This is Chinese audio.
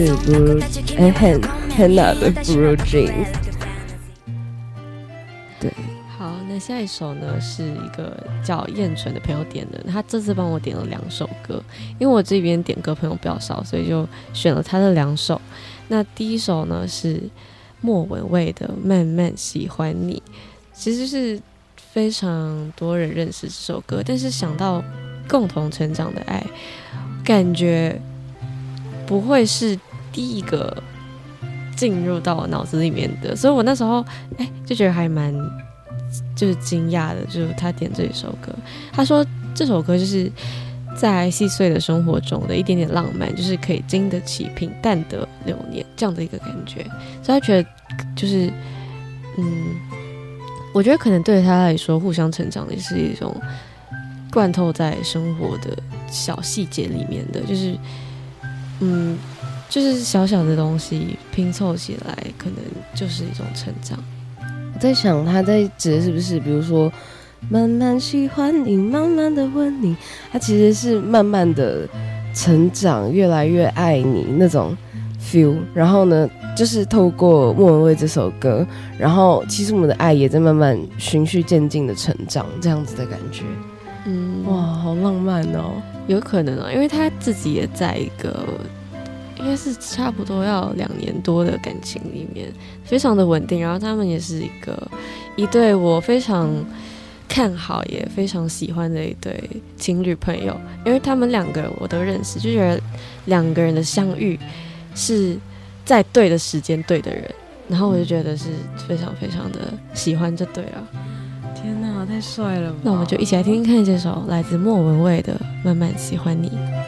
Hannah 的 Blue Jeans。对， 好，那下一首呢是一个叫燕纯的朋友点的，他这次帮我点了2首歌，因为我这边点歌朋友比较少，所以就选了他的2首。那第一首呢是莫文蔚的《慢慢喜欢你》，其实是非常多人认识这首歌，但是想到共同成长的爱，感觉不会是第一个进入到我脑子里面的，所以我那时候就觉得还蛮就是惊讶的，就是他点这一首歌，他说这首歌就是在细碎的生活中的一点点浪漫，就是可以经得起平淡的流年这样的一个感觉，所以他觉得就是我觉得可能对他来说互相成长也是一种贯透在生活的小细节里面的，就是小小的东西拼凑起来，可能就是一种成长。 我在想他在指的是不是，比如说慢慢喜欢你，慢慢的吻你，他其实是慢慢的成长，越来越爱你那种 feel。然后呢，就是透过莫文蔚这首歌，然后其实我们的爱也在慢慢循序渐进的成长，这样子的感觉。哇，好浪漫哦！ 有可能因为他自己也在一个应该是差不多要2年多的感情里面，非常的稳定。然后他们也是一对我非常看好也非常喜欢的一对情侣朋友，因为他们2个我都认识，就觉得2个人的相遇是在对的时间对的人，然后我就觉得是非常非常的喜欢就对了。 天哪，太帅了吧！ 那我们就一起来听听看这首来自莫文蔚的《慢慢喜欢你》。